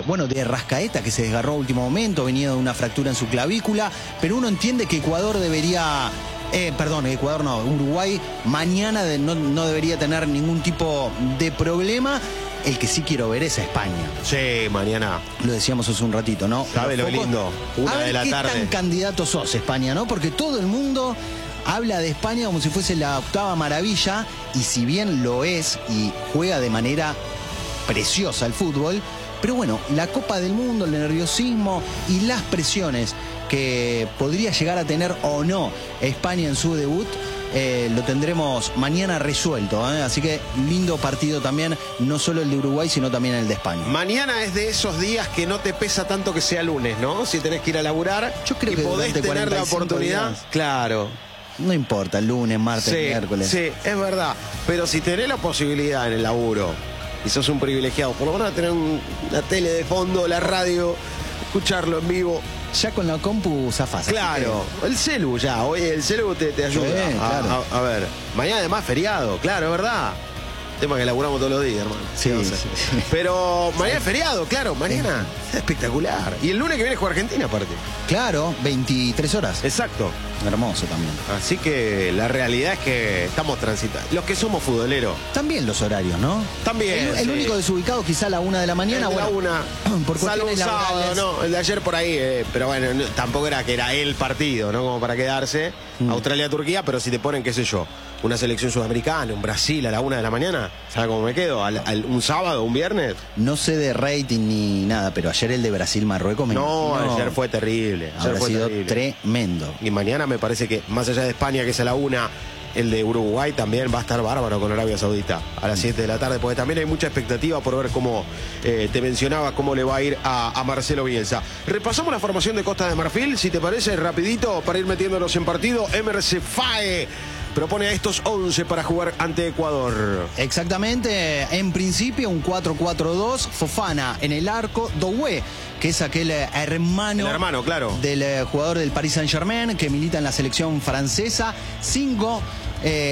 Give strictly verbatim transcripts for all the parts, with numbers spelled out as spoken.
bueno, de Rascaeta, que se desgarró a último momento, venía de una fractura en su clavícula, pero uno entiende que Ecuador debería... Eh, perdón, Ecuador no, Uruguay mañana de, no, no debería tener ningún tipo de problema. El que sí quiero ver es a España. Sí, mañana. Lo decíamos hace un ratito, ¿no? Sabe lo lindo, una a ver de la qué tarde. tan candidato sos, España, ¿no? Porque todo el mundo habla de España como si fuese la octava maravilla, y si bien lo es y juega de manera preciosa el fútbol, pero bueno, la Copa del Mundo, el nerviosismo y las presiones que podría llegar a tener o no España en su debut, eh, lo tendremos mañana resuelto, ¿eh? Así que lindo partido también, no solo el de Uruguay, sino también el de España. Mañana es de esos días que no te pesa tanto que sea lunes, ¿no? Si tenés que ir a laburar, yo creo y que podés tener la oportunidad. Días, claro. No importa, lunes, martes, sí, miércoles. Sí, es verdad. Pero si tenés la posibilidad en el laburo y sos un privilegiado, por lo menos tener un, una tele de fondo, la radio, escucharlo en vivo. Ya con la compu zafás. Claro, que... el celu ya, oye, el celu te, te ayuda. Sí, a, claro. a, a ver, mañana además feriado, claro, es verdad. Tema que laburamos todos los días, hermano. Sí, no sí, sé. sí. Pero mañana es feriado, claro, mañana es espectacular. Y el lunes que viene juega Argentina, aparte. Claro, veintitrés horas. Exacto. Hermoso también. Así que la realidad es que estamos transitando. Los que somos futboleros. También los horarios, ¿no? También. El, el sí. único desubicado quizá a la una de la mañana. El de bueno, la una. Por Salvo un sábado, no. El de ayer por ahí. Eh, pero bueno, no, tampoco era que era el partido, ¿no? Como para quedarse. Mm. Australia-Turquía, pero si te ponen, qué sé yo, una selección sudamericana, un Brasil a la una de la mañana, ¿sabes cómo me quedo? Al, al, un sábado, un viernes. No sé de rating ni nada, pero ayer el de Brasil-Marruecos me No, imagino, ayer fue terrible. Ayer habrá fue sido terrible. tremendo. Y mañana me parece que, más allá de España, que es a la una, el de Uruguay también va a estar bárbaro con Arabia Saudita a las siete de la tarde, porque también hay mucha expectativa por ver cómo, eh, te mencionaba, cómo le va a ir a, a Marcelo Bielsa. Repasamos la formación de Costa de Marfil, si te parece, rapidito, para ir metiéndonos en partido. Emerse Fae propone a estos once para jugar ante Ecuador. Exactamente, en principio un cuatro cuatro dos, Fofana en el arco, Doué, que es aquel hermano, el hermano claro. del eh, jugador del Paris Saint-Germain, que milita en la selección francesa. Cinco, eh,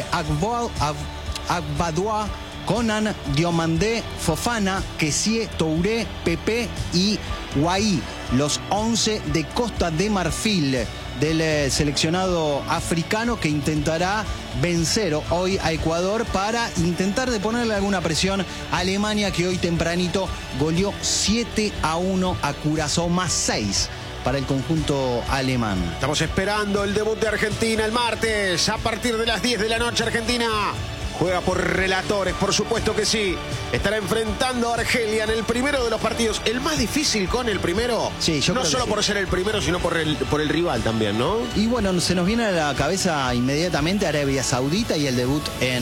Agbadoua, Conan, Diomandé, Fofana, Kessie, Touré, Pepe y Guaí. Los once de Costa de Marfil, del eh, seleccionado africano, que intentará vencer hoy a Ecuador para intentar de ponerle alguna presión a Alemania, que hoy tempranito goleó siete a uno a Curazao, más seis para el conjunto alemán. Estamos esperando el debut de Argentina el martes a partir de las diez de la noche. Argentina juega por relatores, por supuesto que sí. Estará enfrentando a Argelia en el primero de los partidos. El más difícil con el primero. Sí, yo no creo solo que sí. por ser el primero, sino por el, por el rival también, ¿no? Y bueno, se nos viene a la cabeza inmediatamente Arabia Saudita y el debut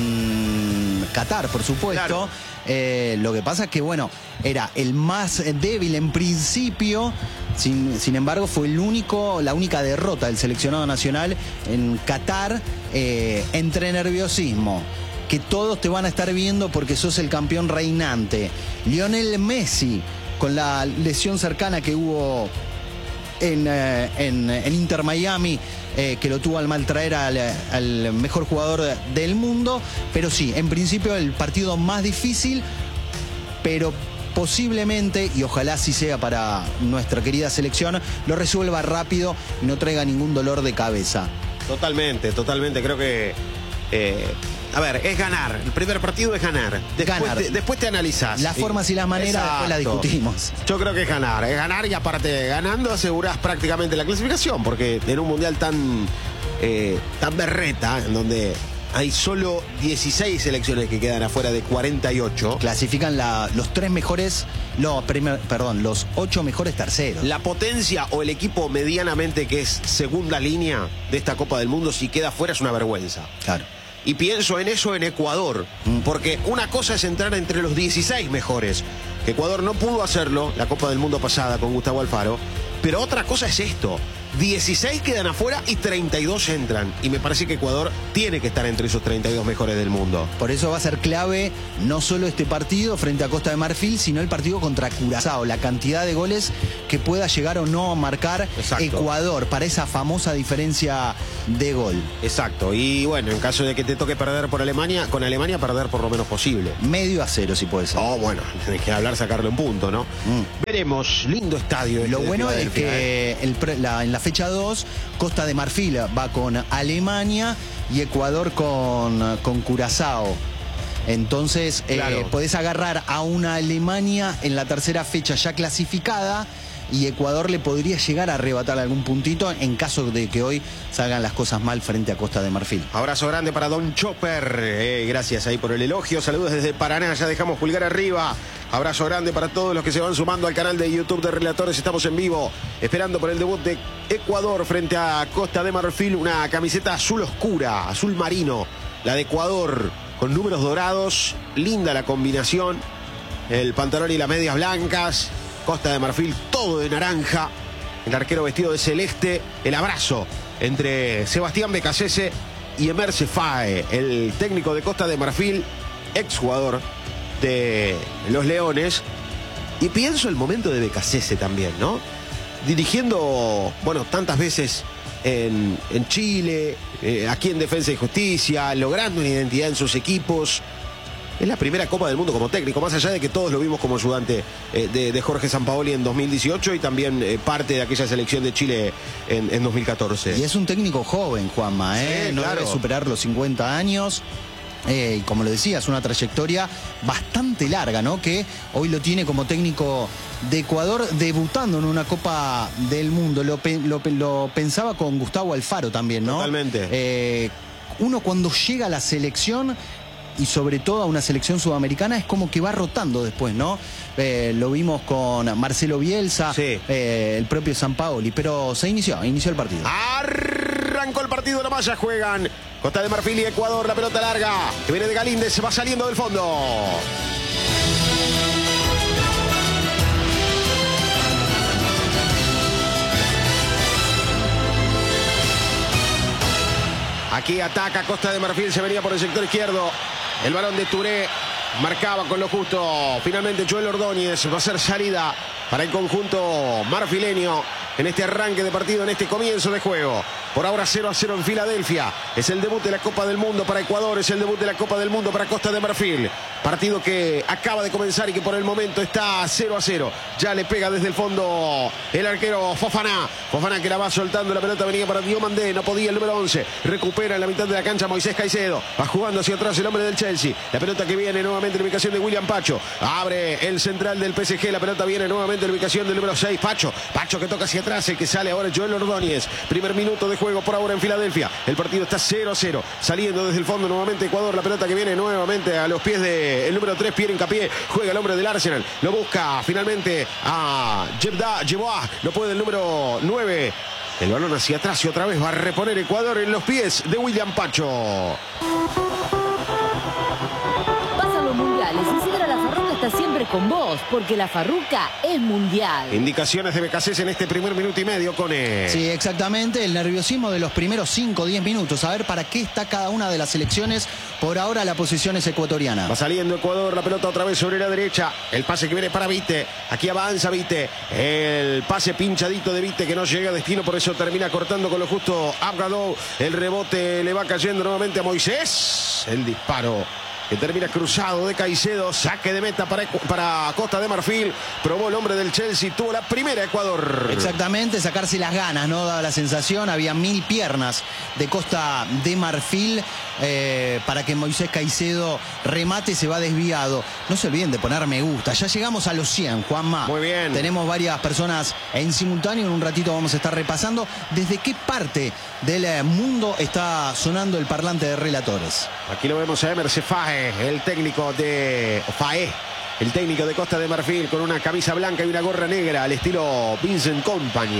en Qatar, por supuesto. Claro. Eh, lo que pasa es que, bueno, era el más débil en principio. Sin, sin embargo, fue el único, la única derrota del seleccionado nacional en Qatar, eh, entre nerviosismo, que todos te van a estar viendo porque sos el campeón reinante, Lionel Messi, con la lesión cercana que hubo en, eh, en, en Inter Miami, eh, que lo tuvo al maltraer al, al mejor jugador del mundo. Pero sí, en principio el partido más difícil, pero posiblemente, y ojalá así sea para nuestra querida selección, lo resuelva rápido y no traiga ningún dolor de cabeza. Totalmente, totalmente. Creo que... Eh... A ver, es ganar. El primer partido es ganar. Después, ganar. Te, después te analizás. Las formas y las maneras después las discutimos. Yo creo que es ganar. Es ganar y aparte ganando asegurás prácticamente la clasificación. Porque en un mundial tan, eh, tan berreta, en donde hay solo dieciséis selecciones que quedan afuera de cuarenta y ocho. Clasifican la, los tres mejores, no, primer, perdón, los ocho mejores terceros. La potencia o el equipo medianamente que es segunda línea de esta Copa del Mundo, si queda fuera, es una vergüenza. Claro. Y pienso en eso en Ecuador, porque una cosa es entrar entre los dieciséis mejores, que Ecuador no pudo hacerlo la Copa del Mundo pasada con Gustavo Alfaro, pero otra cosa es esto, dieciséis quedan afuera y treinta y dos entran. Y me parece que Ecuador tiene que estar entre esos treinta y dos mejores del mundo. Por eso va a ser clave no solo este partido frente a Costa de Marfil, sino el partido contra Curazao. La cantidad de goles que pueda llegar o no a marcar Exacto. Ecuador para esa famosa diferencia de gol. Exacto. Y bueno, en caso de que te toque perder por Alemania, con Alemania perder por lo menos posible. Medio a cero, si puede ser. Oh, bueno, tenés que hablar, sacarle un punto, ¿no? Mm. Veremos. Lindo estadio. Este lo bueno es que ¿eh? el, la, en la fecha dos, Costa de Marfil va con Alemania y Ecuador con, con Curazao. Entonces, claro. eh, podés agarrar a una Alemania en la tercera fecha ya clasificada y Ecuador le podría llegar a arrebatar algún puntito en caso de que hoy salgan las cosas mal frente a Costa de Marfil. Abrazo grande para Don Chopper. Eh, gracias ahí por el elogio. Saludos desde Paraná. Ya dejamos pulgar arriba. Abrazo grande para todos los que se van sumando al canal de YouTube de Relatores. Estamos en vivo, esperando por el debut de Ecuador frente a Costa de Marfil. Una camiseta azul oscura, azul marino. La de Ecuador, con números dorados. Linda la combinación. El pantalón y las medias blancas. Costa de Marfil, todo de naranja. El arquero vestido de celeste. El abrazo entre Sebastián Becasese y Emerse Fae, el técnico de Costa de Marfil, exjugador de los Leones. Y pienso el momento de Becasese también, ¿no? Dirigiendo, bueno, tantas veces en, en Chile, eh, aquí en Defensa y Justicia, logrando una identidad en sus equipos. Es la primera Copa del Mundo como técnico, más allá de que todos lo vimos como ayudante eh, de, de Jorge Sampaoli en dos mil dieciocho y también eh, parte de aquella selección de Chile en, en dos mil catorce. Y es un técnico joven, Juanma, ¿eh? Sí, no claro. debe superar los cincuenta años. Eh, y como lo decías, una trayectoria bastante larga, ¿no? Que hoy lo tiene como técnico de Ecuador, debutando en una Copa del Mundo. Lo, lo, lo pensaba con Gustavo Alfaro también, ¿no? Totalmente. Eh, uno cuando llega a la selección, y sobre todo a una selección sudamericana, es como que va rotando después, ¿no? Eh, lo vimos con Marcelo Bielsa, sí. eh, el propio Sampaoli, pero se inició, inició el partido. Arrancó el partido, nomás ya juegan Costa de Marfil y Ecuador, la pelota larga, que viene de Galíndez, se va saliendo del fondo. Aquí ataca Costa de Marfil, se venía por el sector izquierdo. El balón de Touré marcaba con lo justo. Finalmente Joel Ordóñez va a ser salida para el conjunto marfileño en este arranque de partido, en este comienzo de juego. Por ahora cero a cero en Filadelfia. Es el debut de la Copa del Mundo para Ecuador, es el debut de la Copa del Mundo para Costa de Marfil. Partido que acaba de comenzar y que por el momento está cero a cero. Ya le pega desde el fondo el arquero Fofana. Fofana que la va soltando, la pelota venía para Diomandé, no podía el número once. Recupera en la mitad de la cancha Moisés Caicedo. Va jugando hacia atrás el hombre del Chelsea. La pelota que viene nuevamente en la ubicación de William Pacho. Abre el central del P S G. La pelota viene nuevamente en la ubicación del número seis, Pacho. Pacho que toca hacia atrás, el que sale ahora Joel Ordóñez. Primer minuto de juego por ahora en Filadelfia. El partido está cero a cero. Saliendo desde el fondo nuevamente Ecuador. La pelota que viene nuevamente a los pies del número tres, Pierre Hincapié. Juega el hombre del Arsenal. Lo busca finalmente a Jebda Jeboa. No puede el número nueve. El balón hacia atrás y otra vez va a reponer Ecuador en los pies de William Pacho. Pasan los mundiales. Isidra La Farruca está siempre con vos, porque La Farruca es mundial. Indicaciones de Becasese en este primer minuto y medio con él. Sí, exactamente. El nerviosismo de los primeros cinco o diez minutos. A ver para qué está cada una de las selecciones. Por ahora la posición es ecuatoriana. Va saliendo Ecuador, la pelota otra vez sobre la derecha. El pase que viene para Vite. Aquí avanza Vite. El pase pinchadito de Vite que no llega a destino, por eso termina cortando con lo justo Abgadou. El rebote le va cayendo nuevamente a Moisés. El disparo que termina cruzado de Caicedo. Saque de meta para, para Costa de Marfil. Probó el hombre del Chelsea. Tuvo la primera Ecuador. Exactamente, sacarse las ganas, ¿no? Daba la sensación. Había mil piernas de Costa de Marfil eh, para que Moisés Caicedo remate. Se va desviado. No se olviden de poner me gusta. Ya llegamos a los cien, Juanma. Muy bien. Tenemos varias personas en simultáneo. En un ratito vamos a estar repasando desde qué parte del mundo está sonando el parlante de Relatores. Aquí lo vemos a Emerse Fae, el técnico de Fae, el técnico de Costa de Marfil, con una camisa blanca y una gorra negra al estilo Vincent Kompany.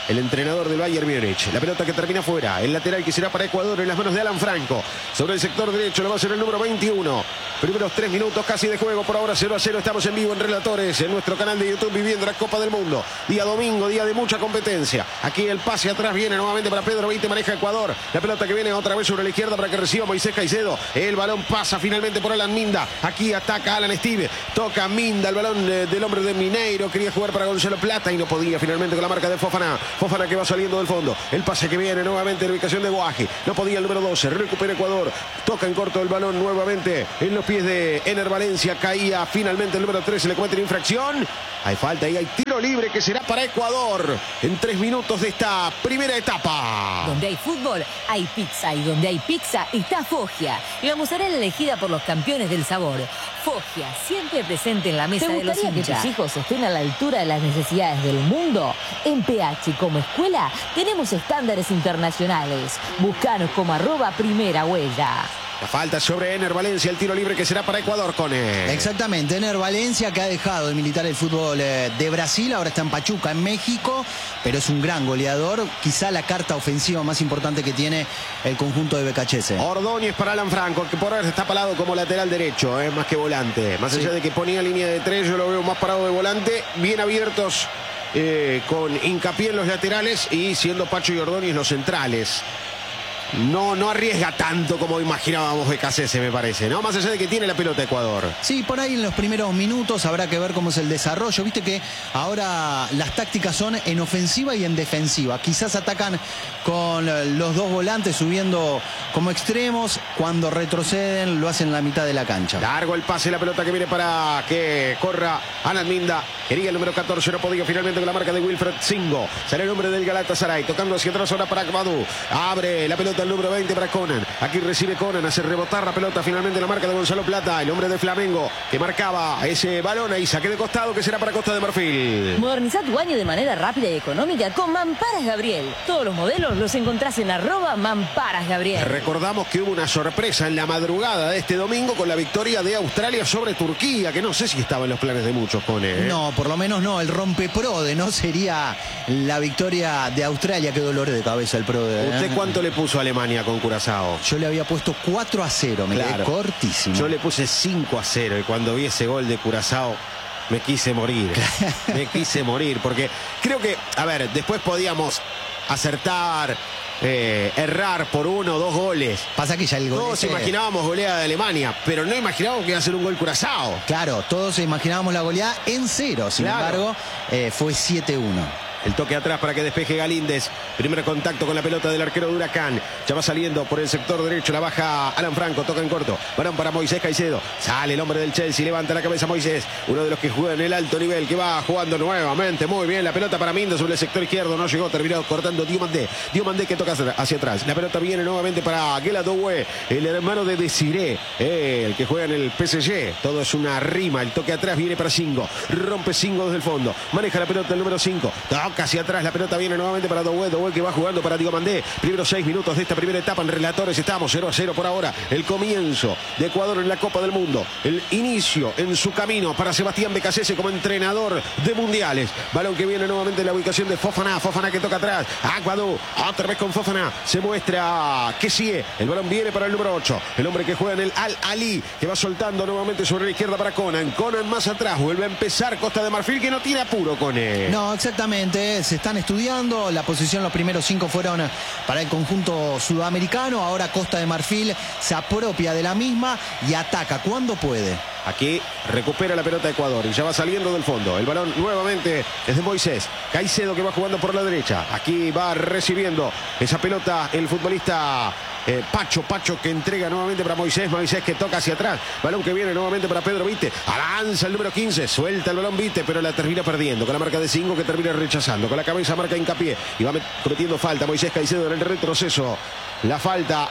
el entrenador del Bayern Múnich. La pelota que termina fuera, el lateral que será para Ecuador en las manos de Alan Franco. Sobre el sector derecho lo va a hacer el número veintiuno. Primeros tres minutos casi de juego, por ahora cero a cero. Estamos en vivo en Relatores, en nuestro canal de YouTube, viviendo la Copa del Mundo. Día domingo, día de mucha competencia. Aquí el pase atrás viene nuevamente para Pedro Vite, maneja Ecuador. La pelota que viene otra vez sobre la izquierda para que reciba Moisés Caicedo. El balón pasa finalmente por Alan Minda. Aquí ataca Alan Steve. Toca Minda, el balón eh, del hombre de Mineiro. Quería jugar para Gonzalo Plata y no podía finalmente con la marca de Fofana. Fofana que va saliendo del fondo. El pase que viene nuevamente en la ubicación de Guaji. No podía el número doce. Recupera Ecuador. Toca en corto el balón nuevamente en los pies de Ener Valencia. Caía finalmente el número trece. Le comete la infracción. Hay falta y hay tiro libre que será para Ecuador en tres minutos de esta primera etapa. Donde hay fútbol, hay pizza. Y donde hay pizza, está Foggia. Y la mozzarella elegida por los campeones del sabor. Foggia, siempre presente en la mesa de los hinchas. ¿Te gustaría que tus hijos estén a la altura de las necesidades del mundo? En P H como escuela tenemos estándares internacionales. Búscanos como arroba primera huella. La falta sobre Ener Valencia, el tiro libre que será para Ecuador, Cone. Exactamente, Ener Valencia, que ha dejado de militar el fútbol eh, de Brasil, ahora está en Pachuca, en México, pero es un gran goleador, quizá la carta ofensiva más importante que tiene el conjunto de Becachese. Ordóñez para Alan Franco, que por ahora está parado como lateral derecho, eh, más que volante. Más allá sí. de que ponía línea de tres, yo lo veo más parado de volante, bien abiertos, eh, con hincapié en los laterales y siendo Pacho y Ordóñez los centrales. No, no arriesga tanto como imaginábamos Becachese, me parece, ¿no? Más allá de que tiene la pelota Ecuador. Sí, por ahí en los primeros minutos habrá que ver cómo es el desarrollo. Viste que ahora las tácticas son en ofensiva y en defensiva. Quizás atacan con los dos volantes subiendo como extremos. Cuando retroceden lo hacen en la mitad de la cancha. Largo el pase, la pelota que viene para que corra Alan Minda. Quería el número catorce, no podía finalmente con la marca de Wilfred Singo. Será el hombre del Galatasaray, tocando hacia atrás ahora para Akbadou. Abre la pelota el número veinte para Conan. Aquí recibe Conan, hace rebotar la pelota finalmente la marca de Gonzalo Plata, el hombre de Flamengo que marcaba ese balón ahí, saque de costado que será para Costa de Marfil. Moderniza tu baño de manera rápida y económica con Mamparas Gabriel. Todos los modelos los encontrás en arroba Mamparas Gabriel. Recordamos que hubo una sorpresa en la madrugada de este domingo con la victoria de Australia sobre Turquía, que no sé si estaba en los planes de muchos, Cone, ¿eh? No, por lo menos no, el rompe Prode, ¿no? Sería la victoria de Australia. Qué dolor de cabeza el Prode, ¿eh? ¿Usted cuánto le puso a Alemania con Curazao? Yo le había puesto cuatro a cero, me claro. quedé cortísimo. Yo le puse cinco a cero y cuando vi ese gol de Curazao me quise morir. me quise morir porque creo que, a ver, después podíamos acertar, eh, errar por uno o dos goles. Pasa que ya el gol Todos ese... imaginábamos goleada de Alemania, pero no imaginábamos que iba a ser un gol Curazao. Claro, todos imaginábamos la goleada en cero, sin claro. embargo, eh, fue siete uno. El toque atrás para que despeje Galíndez. Primer contacto con la pelota del arquero de Huracán. Ya va saliendo por el sector derecho. La baja Alan Franco. Toca en corto. Varón para Moisés Caicedo. Sale el hombre del Chelsea. Levanta la cabeza Moisés. Uno de los que juega en el alto nivel. Que va jugando nuevamente. Muy bien. La pelota para Minda sobre el sector izquierdo. No llegó. Terminó cortando Diomandé. Diomandé que toca hacia atrás. La pelota viene nuevamente para Gueladoué. El hermano de Desiré. Eh, el que juega en el P S G. Todo es una rima. El toque atrás viene para Singo. Rompe Singo desde el fondo. Maneja la pelota el número cinco. Hacia atrás, la pelota viene nuevamente para Doué, Doué que va jugando para Diomandé. Primeros seis minutos de esta primera etapa en Relatores, estamos cero a cero por ahora. El comienzo de Ecuador en la Copa del Mundo, el inicio en su camino para Sebastián Becachese como entrenador de mundiales. Balón que viene nuevamente en la ubicación de Fofana, Fofana que toca atrás, Aguadú, otra vez con Fofana, se muestra que sigue, el balón viene para el número ocho, el hombre que juega en el Al Ali, que va soltando nuevamente sobre la izquierda para Conan, Conan más atrás, vuelve a empezar Costa de Marfil que no tiene apuro con él. No, exactamente, se están estudiando, la posición los primeros cinco fueron para el conjunto sudamericano, ahora Costa de Marfil se apropia de la misma y ataca cuando puede. Aquí recupera la pelota Ecuador y ya va saliendo del fondo. El balón nuevamente es de Moisés Caicedo que va jugando por la derecha. Aquí va recibiendo esa pelota el futbolista eh, Pacho. Pacho que entrega nuevamente para Moisés. Moisés que toca hacia atrás. Balón que viene nuevamente para Pedro Vite. Avanza el número quince. Suelta el balón Vite, pero la termina perdiendo. Con la marca de cinco que termina rechazando. Con la cabeza marca hincapié. Y va cometiendo falta Moisés Caicedo en el retroceso. La falta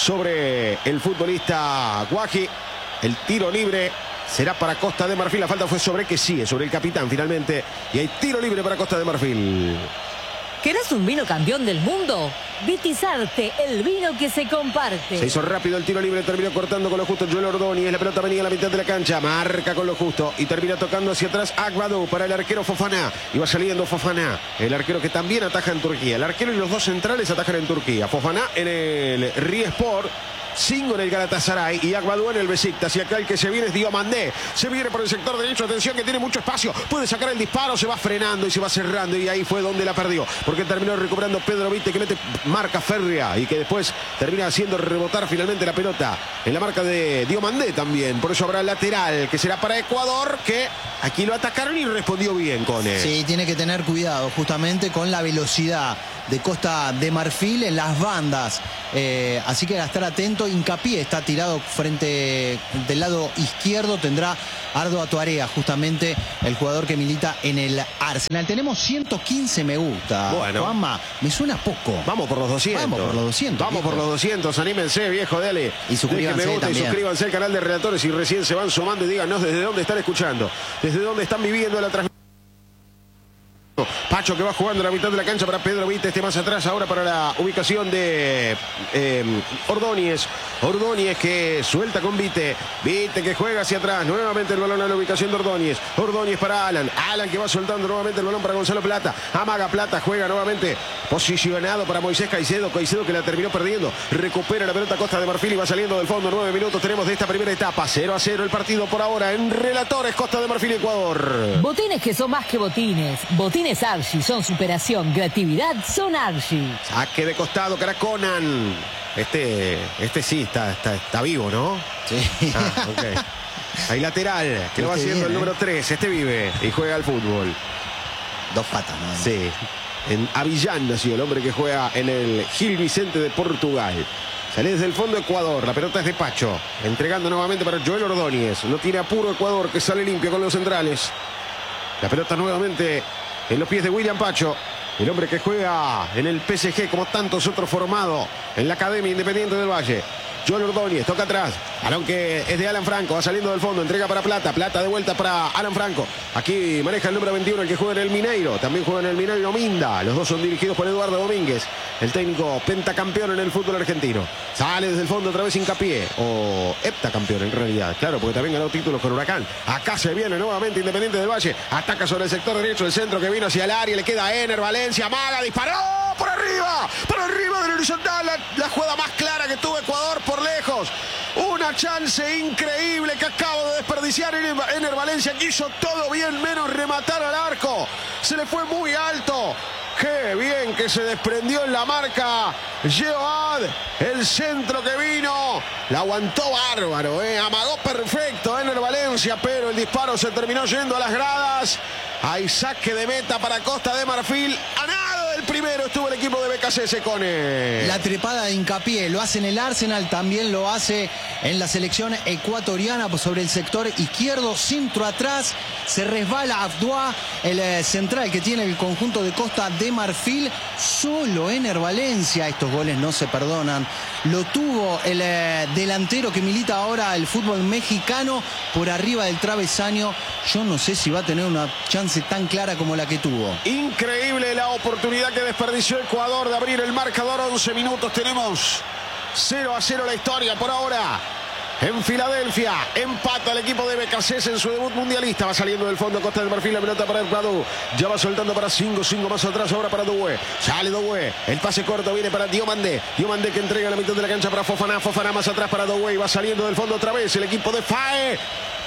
sobre el futbolista Guaji. El tiro libre será para Costa de Marfil. La falta fue sobre que sigue, sobre el capitán finalmente. Y hay tiro libre para Costa de Marfil. ¿Querés un vino campeón del mundo? Vitizarte, el vino que se comparte. Se hizo rápido el tiro libre, terminó cortando con lo justo Joel Ordóñez. La pelota venía a la mitad de la cancha, marca con lo justo y termina tocando hacia atrás Agbadou para el arquero Fofana. Y va saliendo Fofana, el arquero que también ataja en Turquía. El arquero y los dos centrales atajan en Turquía. Fofana en el Riespor, Singo en el Galatasaray y Agbadou en el Besiktas. Y acá el que se viene es Diomandé. Se viene por el sector derecho. Atención que tiene mucho espacio. Puede sacar el disparo. Se va frenando y se va cerrando. Y ahí fue donde la perdió. Porque terminó recuperando Pedro Vite, que mete marca férrea y que después termina haciendo rebotar finalmente la pelota en la marca de Diomandé también. Por eso habrá lateral que será para Ecuador, que aquí lo atacaron y respondió bien, Cone. Sí, tiene que tener cuidado justamente con la velocidad de Costa de Marfil en las bandas. Eh, así que a estar atento. Hincapié está tirado frente del lado izquierdo. Tendrá Ardo Atuarea, justamente el jugador que milita en el Arsenal. Tenemos ciento quince me gusta. Bueno, Juanma, me suena poco. Vamos por los doscientos. Vamos por los doscientos. Vamos viejo. por los doscientos. Anímense, viejo, dale. Y suscríbanse me gusta también. Y suscríbanse al canal de Relatores y recién se van sumando y díganos desde dónde están escuchando, desde dónde están viviendo la transmisión. Pacho que va jugando en la mitad de la cancha para Pedro Vite, este más atrás ahora para la ubicación de eh, Ordóñez. Ordóñez que suelta con Vite. Vite que juega hacia atrás. Nuevamente el balón a la ubicación de Ordóñez. Ordóñez para Alan. Alan que va soltando nuevamente el balón para Gonzalo Plata. Amaga Plata, juega nuevamente posicionado para Moisés Caicedo. Caicedo que la terminó perdiendo. Recupera la pelota Costa de Marfil y va saliendo del fondo. Nueve minutos tenemos de esta primera etapa. cero a cero el partido por ahora en Relatores Costa de Marfil, Ecuador. Botines que son más que botines. Botines Archie son superación, creatividad, son Archie. Saque de costado, Caraconan. Este, este sí está, está, está vivo, ¿no? Sí. Ah, okay. Hay lateral, que lo va haciendo bien, el número tres. Este vive y juega al fútbol. Dos patas, ¿no? Sí. En Avillán nació el hombre que juega en el Gil Vicente de Portugal. Sale desde el fondo Ecuador, la pelota es de Pacho. Entregando nuevamente para Joel Ordóñez. No tiene apuro Ecuador, que sale limpio con los centrales. La pelota nuevamente en los pies de William Pacho, el hombre que juega en el P S G como tantos otros formado en la Academia Independiente del Valle. Joel Ordóñez toca atrás, balón que es de Alan Franco, va saliendo del fondo, entrega para Plata, Plata de vuelta para Alan Franco. Aquí maneja el número veintiuno, el que juega en el Mineiro, también juega en el Mineiro Minda. Los dos son dirigidos por Eduardo Domínguez, el técnico pentacampeón en el fútbol argentino. Sale desde el fondo otra vez Hincapié, o heptacampeón en realidad, claro, porque también ganó títulos con Huracán. Acá se viene nuevamente Independiente del Valle, ataca sobre el sector derecho, el centro que vino hacia el área, le queda a Ener Valencia, Maga, disparó por arriba, por arriba del horizontal, la, la jugada más clara que tuvo Ecuador por lejos. Una chance increíble que acaba de desperdiciar Ener Valencia, que hizo todo bien menos rematar al arco. Se le fue muy alto. Qué bien que se desprendió en la marca Geoad. El centro que vino. La aguantó bárbaro, eh. Amagó perfecto Ener Valencia, pero el disparo se terminó yendo a las gradas. Hay saque de meta para Costa de Marfil. A nada del primero estuvo el equipo de B K C S, Cone. La trepada de Hincapié lo hace en el Arsenal, también lo hace en la selección ecuatoriana sobre el sector izquierdo, centro atrás, se resbala Abdua, el eh, central que tiene el conjunto de Costa de Marfil. Solo Ener Valencia, estos goles no se perdonan. Lo tuvo el eh, delantero que milita ahora el fútbol mexicano por arriba del travesaño. Yo no sé si va a tener una chance tan clara como la que tuvo. Increíble la oportunidad que desperdició Ecuador de abrir el marcador. once minutos tenemos. cero a cero la historia por ahora. En Filadelfia, empata el equipo de B K C S en su debut mundialista. Va saliendo del fondo Costa del Marfil, la pelota para Ecuador. Ya va soltando para cinco, cinco más atrás ahora para Doué. Sale Doué, el pase corto viene para Diomandé. Diomandé que entrega la mitad de la cancha para Fofana. Fofana más atrás para Doué. Va saliendo del fondo otra vez el equipo de Fae.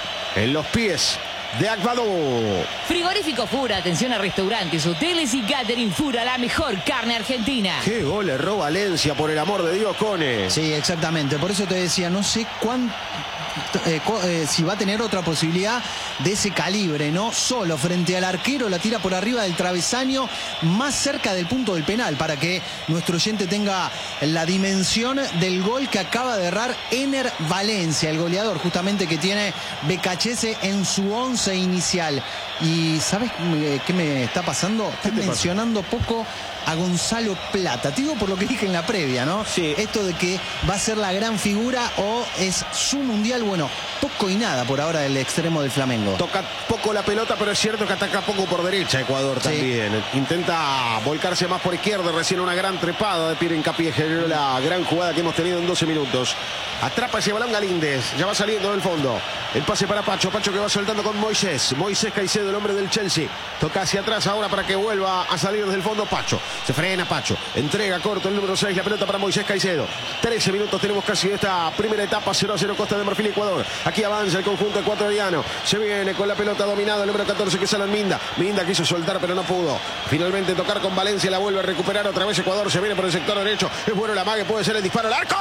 En los pies de Agbadou. Frigorífico Fura, atención a restaurantes, hoteles y catering. Fura, la mejor carne argentina. Qué gol erró Valencia, por el amor de Dios, Cone. Sí, exactamente, por eso te decía, no sé cuánto Eh, eh, si va a tener otra posibilidad de ese calibre, ¿no? Solo frente al arquero, la tira por arriba del travesaño, más cerca del punto del penal, para que nuestro oyente tenga la dimensión del gol que acaba de errar Ener Valencia, el goleador justamente que tiene B K C S en su once inicial. Y ¿sabes qué me está pasando? Estás mencionando pasa? poco a Gonzalo Plata. Te digo por lo que dije en la previa, ¿no? Sí. Esto de que va a ser la gran figura o es su mundial, bueno, poco y nada por ahora del extremo del Flamengo. fondo. Toca poco la pelota, pero es cierto que ataca poco por derecha Ecuador sí. también. Intenta volcarse más por izquierda, recién una gran trepada de Pierre Hincapié generó la gran jugada que hemos tenido en doce minutos. Atrapa ese balón Galíndez, ya va saliendo del fondo. El pase para Pacho, Pacho que va soltando con Moisés. Moisés Caicedo, el hombre del Chelsea. Toca hacia atrás ahora para que vuelva a salir desde el fondo Pacho. Se frena Pacho, entrega corto el número seis, la pelota para Moisés Caicedo. trece minutos tenemos casi de esta primera etapa, cero a cero Costa de Marfil Ecuador. Aquí avanza el conjunto ecuatoriano. Se viene con la pelota dominada el número catorce que sale en Minda. Minda quiso soltar pero no pudo. Finalmente tocar con Valencia, la vuelve a recuperar otra vez Ecuador. Se viene por el sector derecho. Es bueno la mague, puede ser el disparo al arco.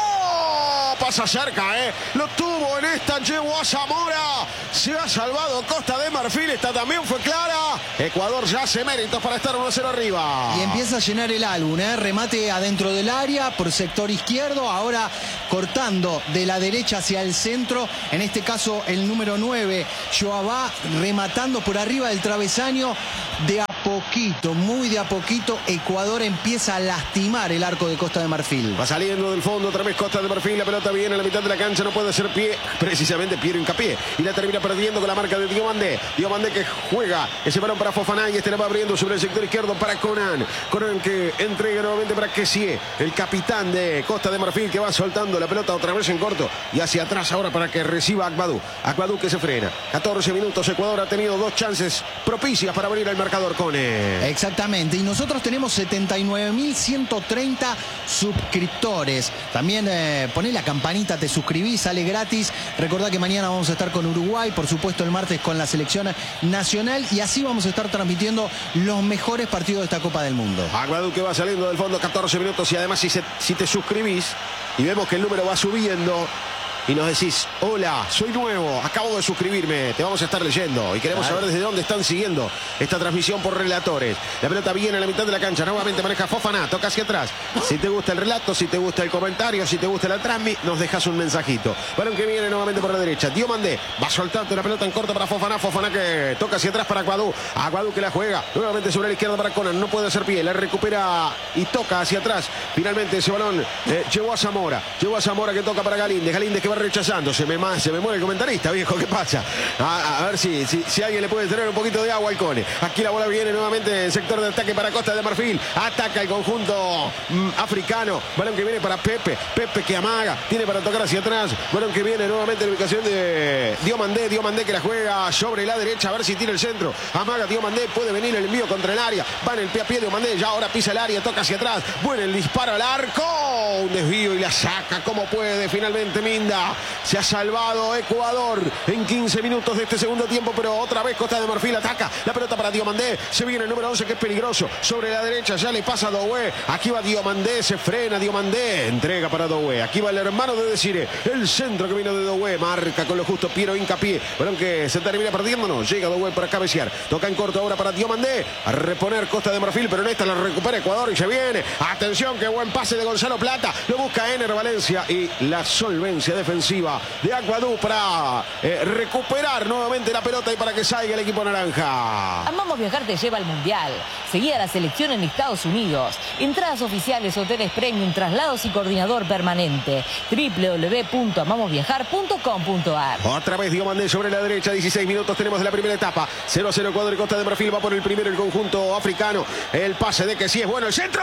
Pasa cerca, ¿eh? Lo tuvo en esta, llevó a Zamora. Se ha salvado Costa de Marfil. Esta también fue clara. Ecuador ya hace méritos para estar uno a cero arriba. Y empieza a llenar el álbum, ¿eh? Remate adentro del área, por sector izquierdo. Ahora cortando de la derecha hacia el centro. En este caso el número nueve, Joabá, rematando por arriba del travesaño. De a poquito, muy de a poquito, Ecuador empieza a lastimar el arco de Costa de Marfil. Va saliendo del fondo otra vez Costa de Marfil. La pelota viene a la mitad de la cancha, no puede hacer pie, precisamente Piero Hincapié. Y la termina perdiendo con la marca de Diomandé. Diomandé que juega ese balón para Fofana y este la va abriendo sobre el sector izquierdo para Conan. Conan que entrega nuevamente para Kessie, el capitán de Costa de Marfil, que va soltando la pelota otra vez en corto y hacia atrás ahora para que reciba Agbadou. Agbadou que se frena. catorce minutos, Ecuador ha tenido dos chances propicias para abrir el marcador, Cone. Exactamente, y nosotros tenemos setenta y nueve mil ciento treinta suscriptores. También eh, poné la campanita, te suscribís, sale gratis. Recordá que mañana vamos a estar con Uruguay, por supuesto el martes con la selección nacional, y así vamos a estar transmitiendo los mejores partidos de esta Copa del Mundo. Agbadou que va saliendo del fondo, catorce minutos, y además si, se, si te suscribís y vemos que el número va subiendo y nos decís, hola, soy nuevo, acabo de suscribirme, te vamos a estar leyendo y queremos claro. saber desde dónde están siguiendo esta transmisión por relatores. La pelota viene a la mitad de la cancha, nuevamente maneja Fofana, toca hacia atrás. Si te gusta el relato, si te gusta el comentario, si te gusta la transmi, nos dejas un mensajito. Balón que viene nuevamente por la derecha, Diomandé va soltando la pelota en corto para Fofana, Fofana que toca hacia atrás para Agbadou, Agbadou que la juega, nuevamente sobre la izquierda para Conan, no puede hacer pie, la recupera y toca hacia atrás. Finalmente ese balón eh, llevó a Zamora, llevó a Zamora que toca para Galíndez, Galíndez que va rechazando, se me, se me muere el comentarista, viejo, ¿qué pasa? A, a ver si, si, si alguien le puede tener un poquito de agua al Cone. Aquí la bola viene nuevamente en sector de ataque para Costa de Marfil, ataca el conjunto mm, africano, balón que viene para Pepe, Pepe que amaga, tiene para tocar hacia atrás, balón que viene nuevamente en la ubicación de Diomandé, Diomandé que la juega sobre la derecha, a ver si tira el centro, amaga Diomandé, puede venir el envío contra el área, va en el pie a pie Diomandé, ya ahora pisa el área, toca hacia atrás, bueno el disparo al arco, un desvío y la saca como puede finalmente Minda. Se ha salvado Ecuador en quince minutos de este segundo tiempo, pero otra vez Costa de Marfil ataca. La pelota para Diomandé. Se viene el número once que es peligroso. Sobre la derecha ya le pasa a Doué. Aquí va Diomandé, se frena Diomandé. Entrega para Doué. Aquí va el hermano de Desiré. El centro que vino de Doué. Marca con lo justo Piero Hincapié. Balón que se termina perdiendo. No, llega Doué para cabecear. Toca en corto ahora para Diomandé. A reponer Costa de Marfil, pero en esta la recupera Ecuador y se viene. Atención, qué buen pase de Gonzalo Plata. Lo busca Ener Valencia y la solvencia defensiva de Agbadou para eh, recuperar nuevamente la pelota y para que salga el equipo naranja. Amamos Viajar te lleva al Mundial. Seguí a la selección en Estados Unidos. Entradas oficiales, hoteles premium, traslados y coordinador permanente. doble u doble u doble u punto amamos viajar punto com punto a r. Otra vez Diomandé sobre la derecha, dieciséis minutos tenemos de la primera etapa. cero a cero Ecuador y Costa de Marfil, va por el primero el conjunto africano. El pase de que sí es bueno, el centro.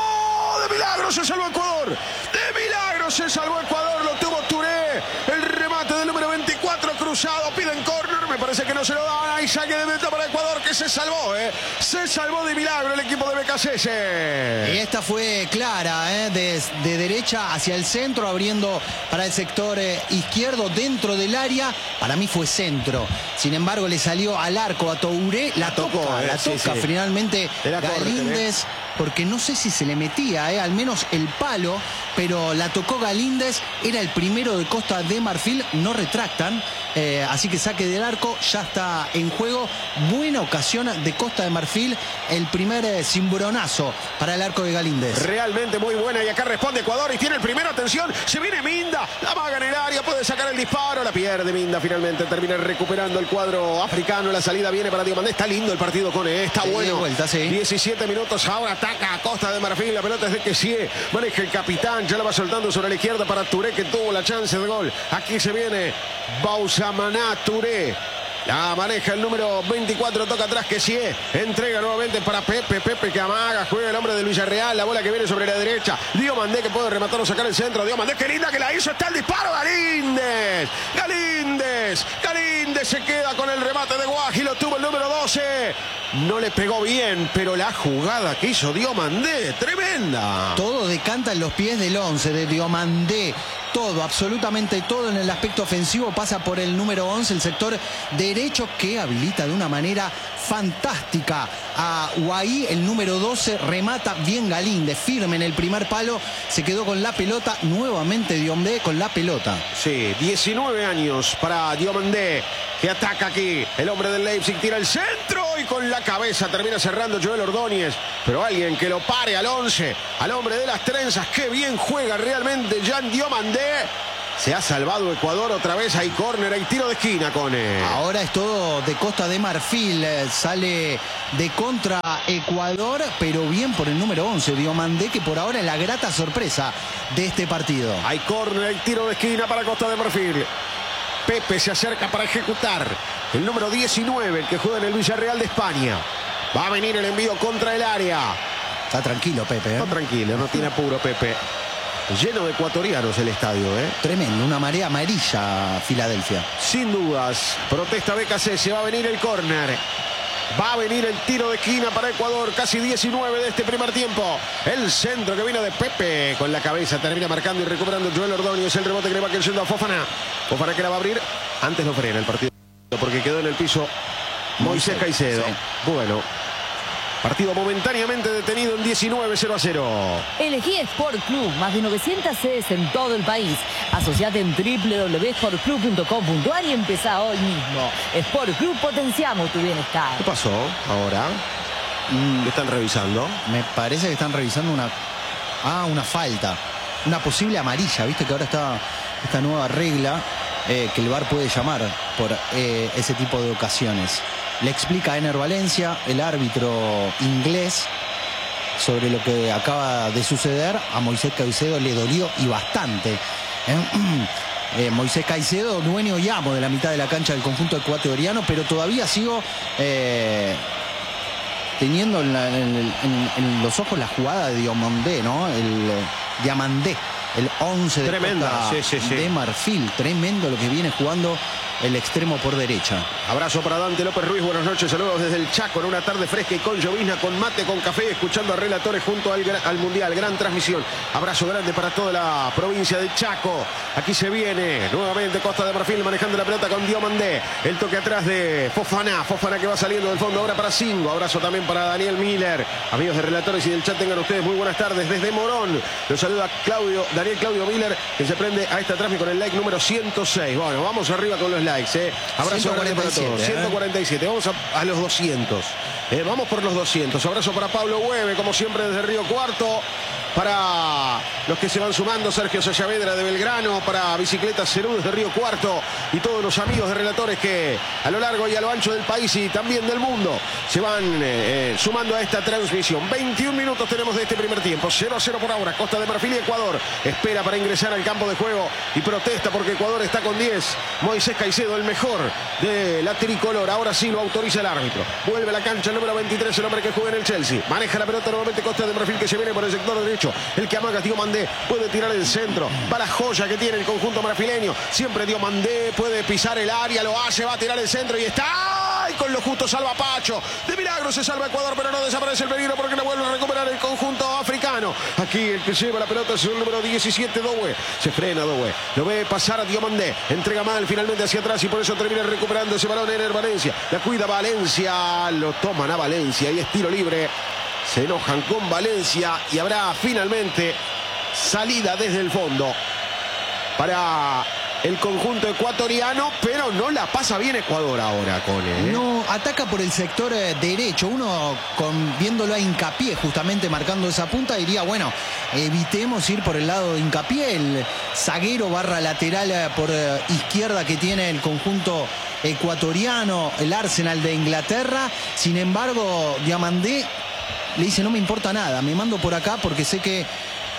De milagro se salvó Ecuador. De milagro se salvó Ecuador, lo tuvo Touré. El remate del número veinticuatro cruzado, piden córner, me parece que no se lo dan. Ahí saque de meta para Ecuador que se salvó, ¿eh? Se salvó de milagro el equipo de B K C S. Y esta fue clara, ¿eh? de, de derecha hacia el centro, abriendo para el sector eh, izquierdo dentro del área. Para mí fue centro. Sin embargo, le salió al arco a Touré. La, la toca, tocó, eh, la sí, toca sí. finalmente Galíndez. Porque no sé si se le metía, eh, al menos el palo, pero la tocó Galíndez, era el primero de Costa de Marfil, no retractan, eh, así que saque del arco, ya está en juego. Buena ocasión de Costa de Marfil, el primer eh, cimbronazo para el arco de Galíndez. Realmente muy buena, y acá responde Ecuador y tiene el primero, atención, se viene Minda, la maga en el área, puede sacar el disparo, la pierde Minda, finalmente termina recuperando el cuadro africano, la salida viene para Diomandé, está lindo el partido con él, está sí, bueno, vuelta, sí. diecisiete minutos, ahora ataca a Costa de Marfil, la pelota es de Kessie, maneja el capitán, ya la va soltando sobre la izquierda para Touré que tuvo la chance de gol. Aquí se viene Bausamaná Touré. La maneja el número veinticuatro, toca atrás que sí, entrega nuevamente para Pepe, Pepe que amaga, juega el hombre del Villarreal, la bola que viene sobre la derecha, Diomandé que puede rematar o sacar el centro, Diomandé, qué linda que la hizo, está el disparo, Galíndez, Galíndez, Galíndez se queda con el remate de Guaji, lo tuvo el número doce, no le pegó bien, pero la jugada que hizo Diomandé, tremenda. Todo decanta en los pies del once de Diomandé. Todo, absolutamente todo en el aspecto ofensivo pasa por el número once, el sector derecho, que habilita de una manera fantástica a Guaí. El número doce remata bien Galíndez, firme en el primer palo, se quedó con la pelota, nuevamente Diomandé con la pelota. Sí, diecinueve años para Diomandé, que ataca aquí, el hombre del Leipzig tira el centro y con la cabeza termina cerrando Joel Ordóñez, pero alguien que lo pare al once, al hombre de las trenzas, qué bien juega realmente Jan Diomandé. Se ha salvado Ecuador otra vez, hay córner, hay tiro de esquina con él. Ahora es todo de Costa de Marfil, sale de contra Ecuador, pero bien por el número once, Diomandé, que por ahora es la grata sorpresa de este partido. Hay córner, hay tiro de esquina para Costa de Marfil. Pepe se acerca para ejecutar. El número diecinueve, el que juega en el Villarreal de España. Va a venir el envío contra el área. Está tranquilo Pepe, ¿eh? Está tranquilo, no tiene apuro Pepe. Lleno de ecuatorianos el estadio, ¿eh? Tremendo, una marea amarilla Filadelfia. Sin dudas, protesta B K C, se va a venir el córner. Va a venir el tiro de esquina para Ecuador, casi diecinueve de este primer tiempo. El centro que viene de Pepe con la cabeza, termina marcando y recuperando Joel Ordóñez. El rebote que le va cayendo a Fofana. Fofana que la va a abrir, antes lo frena el partido porque quedó en el piso Moisés Caicedo. Sí. Bueno, partido momentáneamente detenido en diecinueve, cero a cero. Elegí Sport Club, más de novecientas sedes en todo el país. Asociate en doble u doble u doble u punto sport club punto com punto a r y empezá hoy mismo. Sport Club, potenciamos tu bienestar. ¿Qué pasó ahora? Mm, ¿Están revisando? Me parece que están revisando una... Ah, una falta. Una posible amarilla, viste que ahora está esta nueva regla eh, que el V A R puede llamar por eh, ese tipo de ocasiones. Le explica a Ener Valencia, el árbitro inglés, sobre lo que acaba de suceder. A Moisés Caicedo le dolió y bastante. ¿eh? Eh, Moisés Caicedo, dueño y amo de la mitad de la cancha del conjunto ecuatoriano, pero todavía sigo eh, teniendo en, la, en, en, en los ojos la jugada de Diomandé, ¿no? El eh, Diamandé, el once de Tremenda, sí, sí, sí. de Marfil. Tremendo lo que viene jugando el extremo por derecha. Abrazo para Dante López Ruiz, buenas noches, saludos desde el Chaco en una tarde fresca y con llovizna, con mate, con café, escuchando a relatores junto al, al Mundial, gran transmisión. Abrazo grande para toda la provincia de Chaco. Aquí se viene nuevamente Costa de Marfil manejando la pelota con Diomandé. El toque atrás de Fofana, Fofana que va saliendo del fondo ahora para Singo. Abrazo también para Daniel Miller. Amigos de relatores y del chat, tengan ustedes muy buenas tardes desde Morón. Los saluda Claudio, Daniel Claudio Miller, que se prende a esta transmisión con el like número ciento seis. Bueno, vamos arriba con los likes. Eh. Abrazo grande para todos. ¿eh? ciento cuarenta y siete. Vamos a, a los doscientos. Eh, vamos por los doscientos. Abrazo para Pablo Hueve, como siempre desde Río Cuarto. Para los que se van sumando, Sergio Sayavedra de Belgrano, para Bicicletas Cerú desde Río Cuarto y todos los amigos de relatores que a lo largo y a lo ancho del país y también del mundo se van eh, sumando a esta transmisión. veintiún minutos tenemos de este primer tiempo, cero a cero por ahora. Costa de Marfil y Ecuador espera para ingresar al campo de juego y protesta porque Ecuador está con diez. Moisés Caicedo, el mejor de la tricolor, ahora sí lo autoriza el árbitro. Vuelve a la cancha el número veintitrés, el hombre que juega en el Chelsea. Maneja la pelota nuevamente Costa de Marfil, que se viene por el sector derecho. El que amaga Diomandé, puede tirar el centro, va la joya que tiene el conjunto marfileño. Siempre Diomandé puede pisar el área, lo hace, va a tirar el centro y está. Y con lo justo salva Pacho. De milagro se salva Ecuador, pero no desaparece el peligro porque no vuelve a recuperar el conjunto africano. Aquí el que lleva la pelota es el número diecisiete, Dowe. Se frena Dowe, lo ve pasar a Diomandé, entrega mal finalmente hacia atrás y por eso termina recuperando ese balón en el Valencia. La cuida Valencia, lo toman a Valencia y es tiro libre. Se enojan con Valencia y habrá finalmente salida desde el fondo para el conjunto ecuatoriano, pero no la pasa bien Ecuador ahora con él. No, ataca por el sector eh, derecho. Uno, con, viéndolo a Hincapié justamente marcando esa punta, diría, bueno, evitemos ir por el lado de Hincapié, el zaguero barra lateral eh, por eh, izquierda que tiene el conjunto ecuatoriano, el Arsenal de Inglaterra. Sin embargo, Diomandé le dice, no me importa nada, me mando por acá porque sé que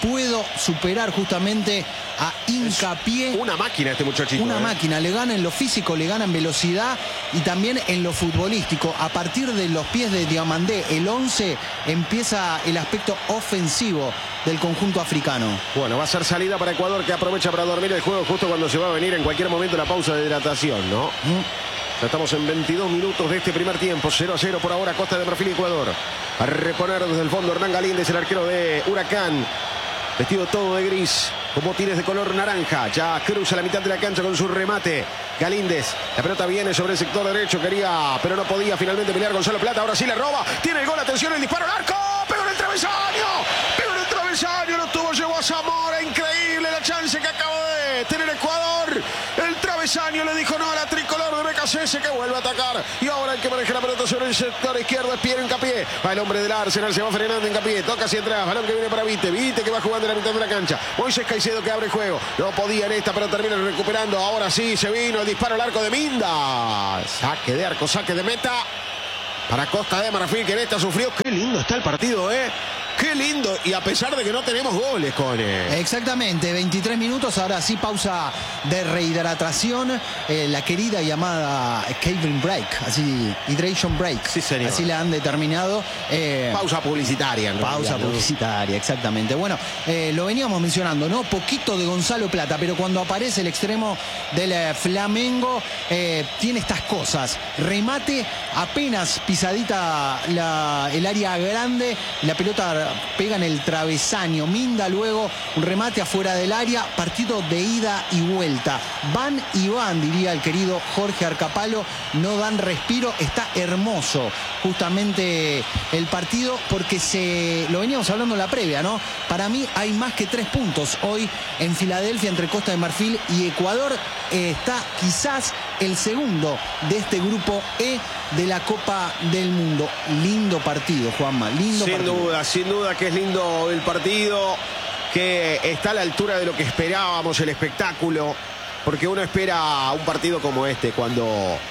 puedo superar justamente a Hincapié. Es una máquina este muchachito. Una eh. máquina, le gana en lo físico, le gana en velocidad y también en lo futbolístico. A partir de los pies de Diomandé, el once, empieza el aspecto ofensivo del conjunto africano. Bueno, va a ser salida para Ecuador, que aprovecha para dormir el juego justo cuando se va a venir en cualquier momento la pausa de hidratación, ¿no? ¿Mm? Ya estamos en veintidós minutos de este primer tiempo, cero a cero por ahora, Costa de Marfil y Ecuador. A reponer desde el fondo Hernán Galíndez, el arquero de Huracán. Vestido todo de gris, con botines de color naranja. Ya cruza la mitad de la cancha con su remate. Galíndez, la pelota viene sobre el sector derecho. Quería, pero no podía finalmente pelear Gonzalo Plata. Ahora sí le roba. Tiene el gol, atención, el disparo al arco. Pegó en el travesaño. Pegó en el travesaño. Lo tuvo, llegó a Zamora. Increíble la chance que acaba de tener Ecuador. El travesaño le dijo no a la tricolor de B K C S, que vuelve a atacar. Y ahora el que maneja la pelota sobre el sector izquierdo es Pierre Hincapié. Va el hombre del Arsenal, se va frenando Hincapié. Toca hacia atrás. Balón que viene para Vite. Vite que va jugando en la mitad de la cancha. Moisés Caicedo que abre el juego. No podía en esta, pero termina recuperando. Ahora sí se vino el disparo al arco de Minda. Saque de arco, saque de meta para Costa de Marfil, que en esta sufrió. Qué lindo está el partido, ¿eh? Qué lindo, y a pesar de que no tenemos goles, Cone. Exactamente, veintitrés minutos, ahora sí pausa de rehidratación, eh, la querida llamada Kevin Break, así, Hydration Break. Sí, señor. Así la han determinado. Eh, pausa publicitaria. En pausa realidad, ¿no? publicitaria, exactamente. Bueno, eh, lo veníamos mencionando, ¿no? Poquito de Gonzalo Plata, pero cuando aparece el extremo del eh, Flamengo, eh, tiene estas cosas. Remate, apenas pisadita la, el área grande, la pelota pega en el travesaño. Minda luego un remate afuera del área, partido de ida y vuelta. Van y van, diría el querido Jorge Arcapalo, no dan respiro. Está hermoso justamente el partido porque se lo veníamos hablando en la previa, ¿no? Para mí hay más que tres puntos hoy en Filadelfia entre Costa de Marfil y Ecuador. Eh, está quizás el segundo de este grupo E de la Copa del Mundo. Lindo partido, Juanma, lindo sin partido. Sin duda, sin duda que es lindo el partido, que está a la altura de lo que esperábamos, el espectáculo, porque uno espera un partido como este cuando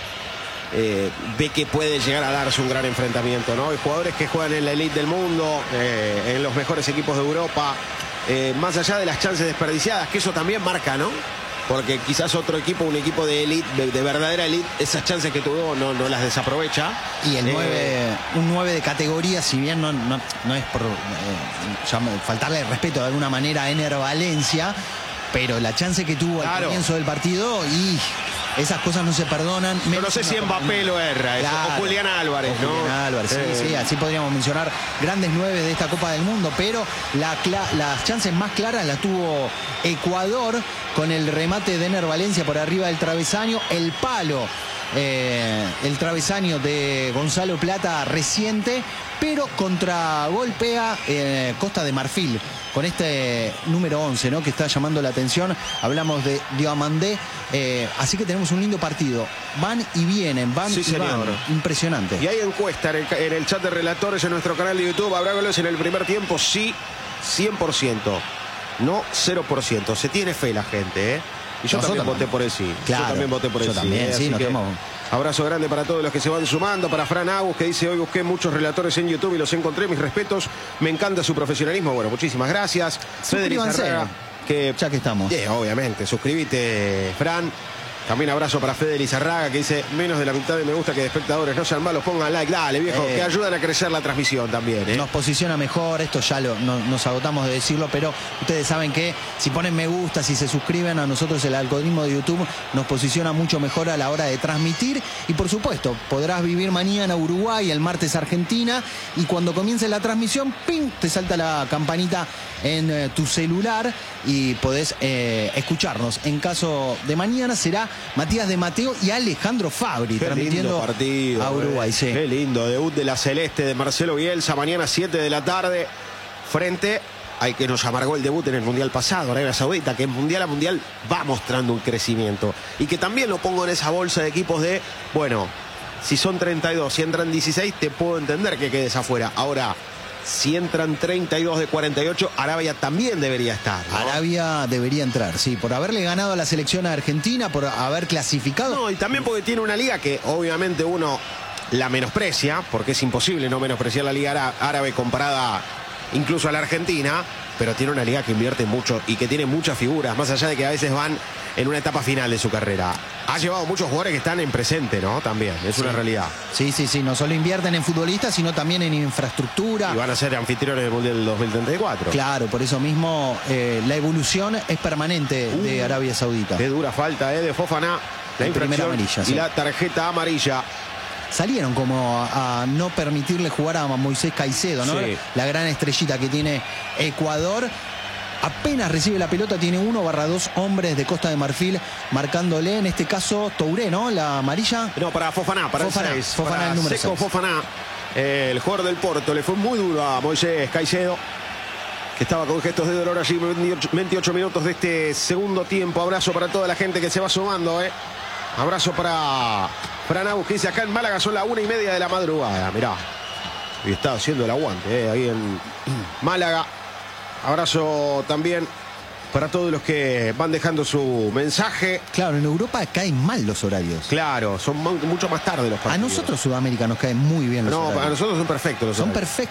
eh, ve que puede llegar a darse un gran enfrentamiento, ¿no? Hay jugadores que juegan en la elite del mundo, eh, en los mejores equipos de Europa, eh, más allá de las chances desperdiciadas, que eso también marca, ¿no? Porque quizás otro equipo, un equipo de elite, de, de verdadera elite, esas chances que tuvo no, no las desaprovecha. Y el eh, nueve, un nueve de categoría, si bien no, no, no es por eh, llama, faltarle el respeto de alguna manera a Ener Valencia, pero la chance que tuvo claro. al comienzo del partido, y esas cosas no se perdonan. Yo no sé si Mbappé lo erra, eso, claro. o Julián Álvarez, o ¿no? Julián Álvarez, sí, eh. sí, así podríamos mencionar grandes nueve de esta Copa del Mundo, pero la, las chances más claras las tuvo Ecuador con el remate de Ener Valencia por arriba del travesaño, el palo, eh, el travesaño de Gonzalo Plata reciente, pero contragolpea eh, Costa de Marfil con este número once, ¿no? Que está llamando la atención. Hablamos de Diomandé, eh, así que tenemos un lindo partido. Van y vienen, van Sí, y señor. van. Impresionante. Y hay encuesta en el, en el chat de relatores en nuestro canal de YouTube. ¿Habrá goles en el primer tiempo? Sí, cien por ciento. No, cero por ciento. Se tiene fe la gente, ¿eh? Y yo Nosotros también voté también. por el sí. Claro, yo también voté por el yo sí. también, ¿eh? sí, Así nos que tenemos- abrazo grande para todos los que se van sumando. Para Fran Agus, que dice: hoy busqué muchos relatores en YouTube y los encontré. Mis respetos. Me encanta su profesionalismo. Bueno, muchísimas gracias. Federic Suscríbanse, Herrera, que ya que estamos. Sí, obviamente. Suscríbete, Fran. También abrazo para Fede Zarraga, que dice: menos de la mitad de me gusta que de espectadores no sean malos, pongan like. Dale, viejo, Eh, que ayudan a crecer la transmisión también, ¿eh? Nos posiciona mejor, esto ya lo, no, nos agotamos de decirlo, pero ustedes saben que si ponen me gusta, si se suscriben a nosotros, el algoritmo de YouTube nos posiciona mucho mejor a la hora de transmitir. Y por supuesto, podrás vivir mañana Uruguay, el martes Argentina, y cuando comience la transmisión, ¡ping!, te salta la campanita en eh, tu celular y podés eh, escucharnos. En caso de mañana será Matías de Mateo y Alejandro Fabri Qué transmitiendo lindo partido, a Uruguay. eh. Sí. Qué lindo, debut de la Celeste de Marcelo Bielsa, mañana siete de la tarde, frente al que nos amargó el debut en el Mundial pasado, Arabia Saudita, que en Mundial a Mundial va mostrando un crecimiento. Y que también lo pongo en esa bolsa de equipos de, bueno, si son treinta y dos, si entran dieciséis, te puedo entender que quedes afuera. Ahora, si entran treinta y dos de cuarenta y ocho, Arabia también debería estar, ¿no? Arabia debería entrar, sí, por haberle ganado a la selección argentina, por haber clasificado. No, y también porque tiene una liga que obviamente uno la menosprecia, porque es imposible no menospreciar la liga árabe comparada incluso a la Argentina, pero tiene una liga que invierte mucho y que tiene muchas figuras, más allá de que a veces van en una etapa final de su carrera. Ha llevado muchos jugadores que están en presente, ¿no? También, es sí. una realidad. Sí, sí, sí, no solo invierten en futbolistas, sino también en infraestructura. Y van a ser anfitriones del Mundial del dos mil treinta y cuatro. Claro, por eso mismo eh, la evolución es permanente uh, de Arabia Saudita. Qué dura falta eh, de Fofana, la, la primera amarilla, y sí. la tarjeta amarilla. Salieron como a, a no permitirle jugar a Moisés Caicedo, ¿no? Sí. La gran estrellita que tiene Ecuador. Apenas recibe la pelota, tiene uno barra dos hombres de Costa de Marfil marcándole, en este caso Touré, ¿no? La amarilla. No, para Fofana, para Fofana, el seis. Fofana para el número Seco seis. Fofana, eh, el jugador del Porto, le fue muy duro a Moisés Caicedo, que estaba con gestos de dolor allí, veintiocho minutos de este segundo tiempo. Abrazo para toda la gente que se va sumando, ¿eh? Abrazo para Franau, que dice acá en Málaga son las una y media de la madrugada, mirá. Y está haciendo el aguante, ¿eh? Ahí en Málaga. Abrazo también para todos los que van dejando su mensaje. Claro, en Europa caen mal los horarios. Claro, son mucho más tarde los partidos. A nosotros Sudamérica nos caen muy bien los no, horarios. No, para nosotros son perfectos los Son horarios. perfectos.